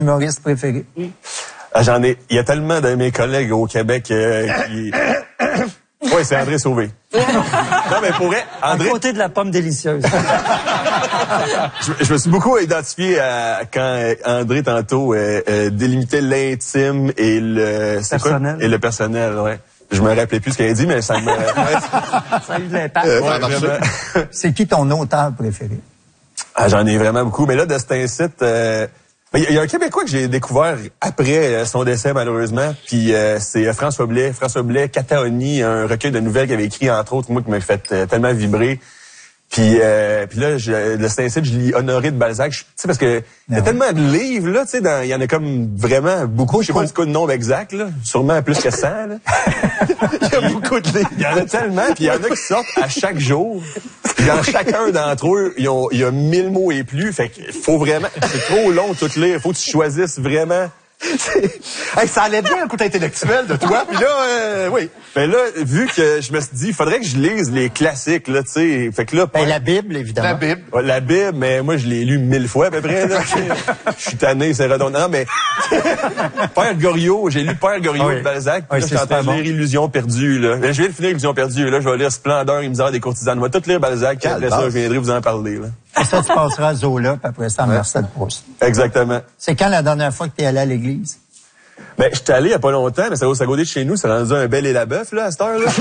humoriste préféré? Ah, j'en ai. Il y a tellement de mes collègues au Québec qui... Oui, c'est André Sauvé. Non, mais pour vrai, André... À côté de la pomme délicieuse. Je me suis beaucoup identifié à quand André, tantôt, délimitait l'intime et le... Personnel. Et le personnel, ouais. Je me rappelais plus ce qu'il a dit, mais ça me... Ça a eu de l'impact. C'est qui ton auteur préféré? Ah, j'en ai vraiment beaucoup. Mais là, de cet incite... Il y a un Québécois que j'ai découvert après son décès, malheureusement, puis c'est François Blais. François Blais, Cataoni, un recueil de nouvelles qu'il avait écrit, entre autres, moi, qui m'a fait tellement vibrer. Puis là, le Saint-Cyr, je lis Honoré de Balzac. Tu sais, parce que il y a tellement de livres, là, tu sais, il y en a comme vraiment beaucoup. Je sais pas du coup le nombre exact, là. Sûrement plus que 100, là. Il y a beaucoup de livres. Il y en a tellement, puis il y en a qui sortent à chaque jour. Puis dans chacun d'entre eux, il y a 1000 mots et plus. Fait qu'il faut vraiment... C'est trop long de tout lire. Faut que tu choisisses vraiment... Hey, ça allait bien le côté intellectuel de toi, puis là, oui. Mais là, vu que je me suis dit, il faudrait que je lise les classiques, là, tu sais. Fait que là... La Bible, évidemment. La Bible. Ouais, la Bible, mais moi, je l'ai lu 1000 fois, à peu près, là. Je suis tanné, c'est redondant, mais... Père Goriot, j'ai lu Père Goriot de Balzac, puis là, je suis en train de lire Illusion perdue, là. Mais je viens de finir Illusion perdue, là, je vais lire Splendeur et misère des courtisanes. Je vais tout lire Balzac, puis après ça, je viendrai vous en parler, là. Et ça, tu passeras à Zola, puis après ça, à Marcel Proust. Exactement. C'est quand la dernière fois que tu es allé à l'église? Ben, j'étais allé il y a pas longtemps, mais ça va au côté de chez nous, c'est rendu un bel et la bœuf, là, à cette heure-là.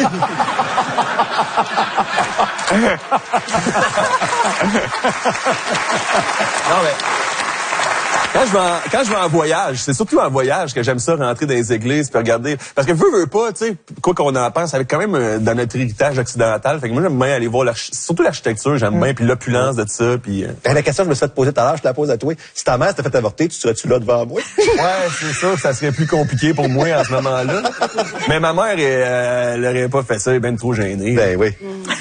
Non, mais... Quand je vais en voyage, c'est surtout en voyage que j'aime ça, rentrer dans les églises puis regarder. Parce que veux pas, tu sais, quoi qu'on en pense, avec quand même dans notre héritage occidental. Fait que moi, j'aime bien aller voir surtout l'architecture, j'aime bien, puis l'opulence de ça, puis... La question que je me suis fait poser tout à l'heure, je te la pose à toi. Si ta mère t'a fait avorter, tu serais-tu là devant moi? Ouais, c'est sûr que ça serait plus compliqué pour moi à ce moment-là. Mais ma mère, elle aurait pas fait ça, elle est bien trop gênée. Ben oui.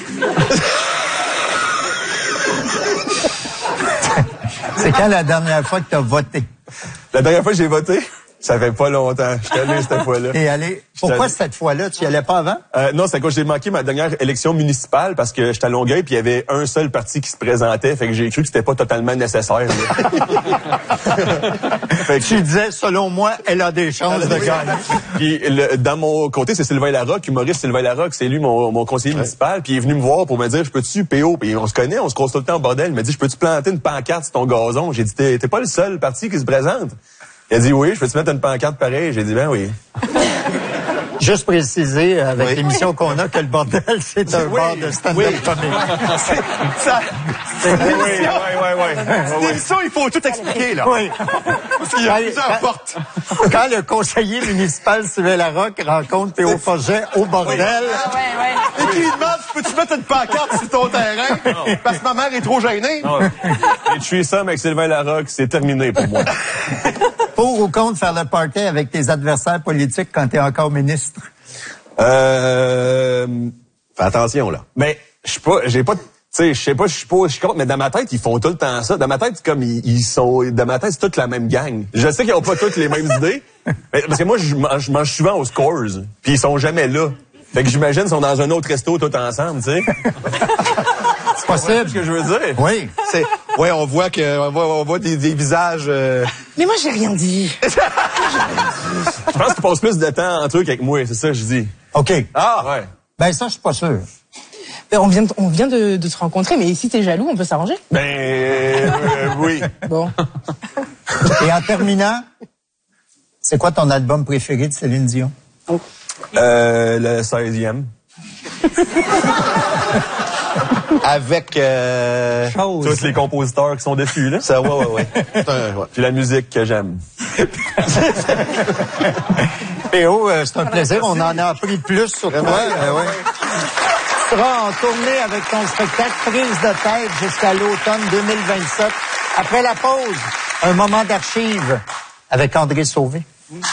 C'est quand la dernière fois que tu as voté? La dernière fois que j'ai voté, ça fait pas longtemps. Je suis allé cette fois-là. T'es allé. Pourquoi cette fois-là? Tu y allais pas avant? Non, c'est quand j'ai manqué ma dernière élection municipale parce que j'étais à Longueuil puis il y avait un seul parti qui se présentait. Fait que j'ai cru que c'était pas totalement nécessaire. Fait que tu disais, selon moi, elle a des chances de gagner. Puis dans mon côté, c'est Sylvain Larocque, humoriste Sylvain Larocque, c'est lui mon conseiller municipal. Puis il est venu me voir pour me dire, je peux-tu PO? Puis on se connaît, on se croise tout le temps au bordel. Il m'a dit, je peux-tu planter une pancarte sur ton gazon? J'ai dit, t'es pas le seul parti qui se présente. Il a dit oui, je peux te mettre une pancarte pareille. J'ai dit ben oui. Juste préciser avec l'émission qu'on a que le bordel, c'est un bar de stand-up comique. C'est l'émission, il faut tout expliquer, là. Oui. Parce qu'il y a plusieurs portes. Quand le conseiller municipal Sylvain Larocque rencontre Théo Forget au bordel... Et puis il demande, peux-tu mettre une pancarte sur ton terrain? Parce que ma mère est trop gênée. Et tu es ça avec Sylvain Larocque, c'est terminé pour moi. Pour ou contre faire le party avec tes adversaires politiques quand t'es encore ministre? Fais attention, là. Mais je sais pas, je suis contre, mais dans ma tête, ils font tout le temps ça. Dans ma tête, comme dans ma tête, c'est toute la même gang. Je sais qu'ils ont pas toutes les mêmes idées, mais, parce que moi, je mange souvent aux Scores, puis ils sont jamais là. Fait que j'imagine qu'ils sont dans un autre resto tout ensemble, tu sais. C'est possible. Ce que je veux dire. Oui. Ouais, on voit des visages. Mais moi, j'ai rien dit. Je pense qu'ils passent plus de temps entre eux qu'avec moi, c'est ça que je dis. OK. Ah, ouais. Ben ça, je suis pas sûr. On vient de se rencontrer, mais si t'es jaloux, on peut s'arranger. Oui. Bon. Et en terminant, c'est quoi ton album préféré de Céline Dion? Le 16e. Avec tous les compositeurs qui sont dessus, là. Ça, ouais. Puis la musique que j'aime. Théo, c'est un plaisir. On en a appris plus sur toi. Tu seras en tournée avec ton spectacle Prise de tête jusqu'à l'automne 2027. Après la pause, un moment d'archives avec André Sauvé.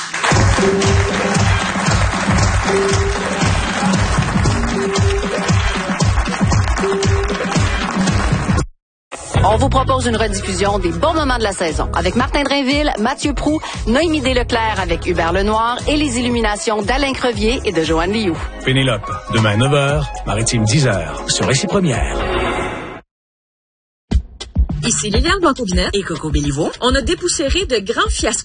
On vous propose une rediffusion des bons moments de la saison avec Martin Drainville, Mathieu Proulx, Noémie Desleclerc avec Hubert Lenoir et les illuminations d'Alain Crevier et de Joanne Liou. Pénélope, demain 9h, Maritime 10h, sur Récit Première. Ici Liliane Blanc-Aubinette et Coco Béliveau. On a dépoussiéré de grands fiascos